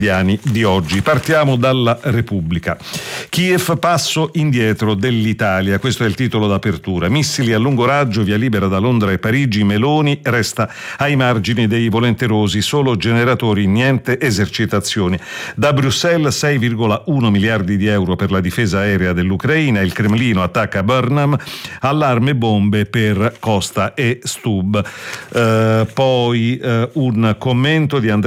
di oggi. Partiamo dalla Repubblica. Kiev, passo indietro dell'Italia, questo è il titolo d'apertura. Missili a lungo raggio, via libera da Londra e Parigi, Meloni resta ai margini dei volenterosi, solo generatori, niente esercitazioni. Da Bruxelles 6,1 miliardi di euro per la difesa aerea dell'Ucraina, il Cremlino attacca Burnham, allarme bombe per Costa e Stub. Poi un commento di Andrea